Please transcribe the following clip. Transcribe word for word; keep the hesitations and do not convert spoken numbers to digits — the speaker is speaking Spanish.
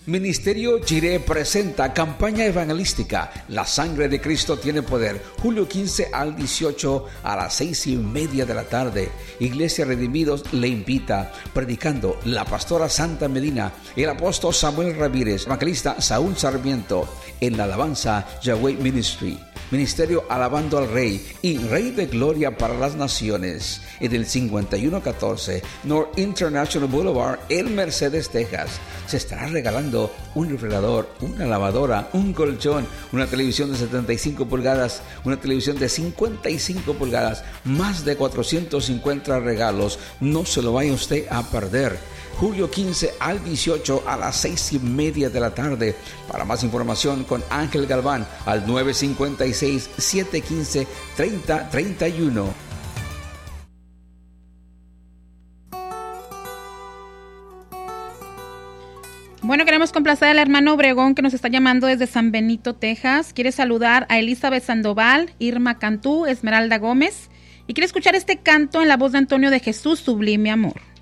Ministerio Jireh presenta campaña evangelística La Sangre de Cristo tiene poder, julio quince al dieciocho a las seis y media de la tarde. Iglesia Redimidos le invita, predicando la pastora Santa Medina, el apóstol Samuel Ramírez, evangelista Saúl Sarmiento, en la alabanza Yahweh Ministry. Ministerio Alabando al Rey y Rey de Gloria para las Naciones, en el cincuenta y uno catorce North International Boulevard en Mercedes, Texas. Se estará regalando un refrigerador, una lavadora, un colchón, una televisión de setenta y cinco pulgadas, una televisión de cincuenta y cinco pulgadas, más de cuatrocientos cincuenta regalos. No se lo vaya usted a perder. julio quince al dieciocho a las seis y media de la tarde. Para más información con Ángel Galván al nueve cinco seis, siete uno cinco, tres cero tres uno. Bueno, queremos complacer al hermano Obregón que nos está llamando desde San Benito, Texas. Quiere saludar a Elizabeth Sandoval, Irma Cantú, Esmeralda Gómez y quiere escuchar este canto en la voz de Antonio de Jesús, Sublime Amor.